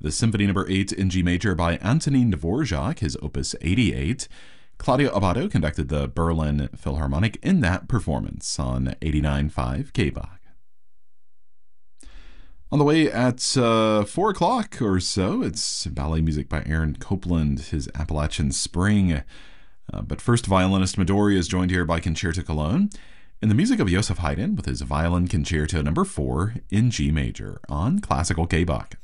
the Symphony No. 8 in G major by Antonin Dvorak, his opus 88. Claudio Abbado conducted the Berlin Philharmonic in that performance on 89.5 KBach. On the way at 4 o'clock or so, it's ballet music by Aaron Copland, his Appalachian Spring. But first, violinist Midori is joined here by Concerto Cologne in the music of Joseph Haydn with his Violin Concerto No. 4 in G major on Classical KBach.